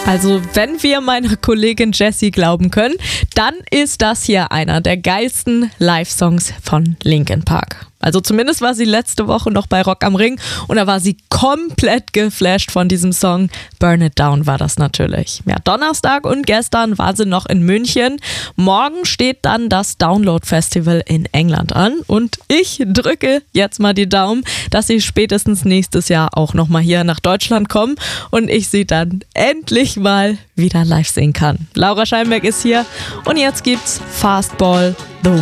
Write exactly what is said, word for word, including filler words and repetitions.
Also wenn wir meiner Kollegin Jessie glauben können, dann ist das hier einer der geilsten Live-Songs von Linkin Park. Also zumindest war sie letzte Woche noch bei Rock am Ring und da war sie komplett geflasht von diesem Song. Burn It Down war das natürlich. Ja, Donnerstag und gestern war sie noch in München. Morgen steht dann das Download Festival in England an und ich drücke jetzt mal die Daumen, dass sie spätestens nächstes Jahr auch nochmal hier nach Deutschland kommen und ich sie dann endlich mal wieder live sehen kann. Laura Scheinberg ist hier und jetzt gibt's Fastball.